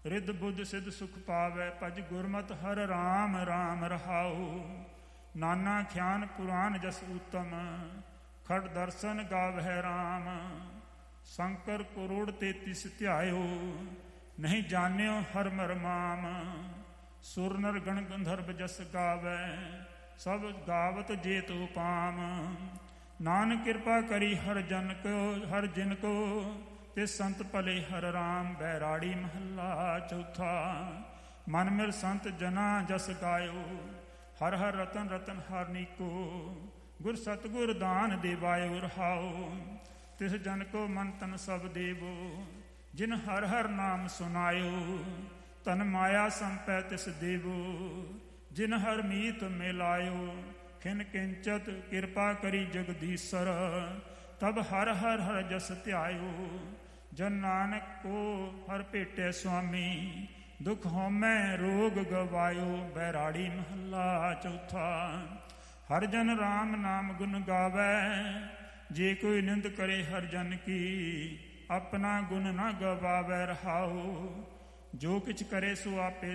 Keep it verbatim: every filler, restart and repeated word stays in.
ਰਿੱਧ ਬੁੱਧ ਸਿੱਧ ਸੁਖ ਪਾਵੈ। ਭਜ ਗੁਰਮਤਿ ਹਰਿ ਰਾਮ ਰਾਮ ਰਹਾਉ। ਨਾਨਾ ਖਿਆਨ ਪੁਰਾਨ ਜਸ ਊਤਮ। ਖੜ ਦਰਸ਼ਨ ਗਾਵਹਿ ਰਾਮ। ਸ਼ੰਕਰ ਕਰੋੜ ਤੇਤੀਸ ਧਿਆਇਓ। ਨਹੀਂ ਜਾਣਿਓ ਹਰਿ ਮਰਮਾਮ। ਸੁਰ ਨਰ ਗਣ ਗੰਧਰਵ ਜਸ ਗਾਵੈ। ਸਭ ਗਾਵਤ ਜੇ ਤੋ ਪਾਮ। ਨਾਨਕ ਕਿਰਪਾ ਕਰੀ ਹਰ ਜਨ ਕੋ ਹਰ ਜਿਨ ਕੋ। ਤੇ ਸੰਤ ਭਲੇ ਹਰ ਰਾਮ। ਬੈਰਾੜੀ ਮਹੱਲਾ ਚੌਥਾ। ਮਨ ਮਿਲ ਸੰਤ ਜਨਾ ਜਸ ਗਾਇਓ। ਹਰ ਹਰ ਰਤਨ ਰਤਨ ਹਰ ਨੀਕੋ। ਗੁਰ ਸਤਿਗੁਰ ਦਾਨ ਦੇਵਾਇਓ ਰਹਾਓ। ਤਿਸ ਜਨ ਕੋ ਮਨ ਤਨ ਸਭ ਦੇਵੋ। ਜਿਨ ਹਰ ਹਰ ਨਾਮ ਸੁਨਾਇਓ। ਤਨ ਮਾਇਆ ਸੰਪੈ ਤਿਸ ਦੇਵੋ। ਜਿਨ ਹਰ ਮੀਤ ਮਿਲਾਇਓ। ਖਿਨ ਕਿੰਚਤ ਕਿਰਪਾ ਕਰੀ ਜਗਦੀਸ਼ਰ। ਤਬ ਹਰ ਹਰ ਹਰ ਜਸ ਧਿਆਇਓ। ਜਨ ਨਾਨਕ ਕੋ ਹਰ ਭੇਟੇ ਸੁਆਮੀ। ਦੁਖ ਹਉਮੈ ਰੋਗ ਗਵਾਇਓ। ਬੈਰਾੜੀ ਮਹੱਲਾ ਚੌਥਾ। ਹਰ ਜਨ ਰਾਮ ਨਾਮ ਗੁਣ ਗਾਵੈ। ਜੇ ਕੋਈ ਨਿੰਦ ਕਰੇ ਹਰ ਜਨ ਕੀ। ਆਪਣਾ ਗੁਣ ਨਾ ਗਵਾਵੈ ਰਹਾਉ। ਜੋ ਕਿਛ ਕਰੇ ਸੋ ਆਪੇ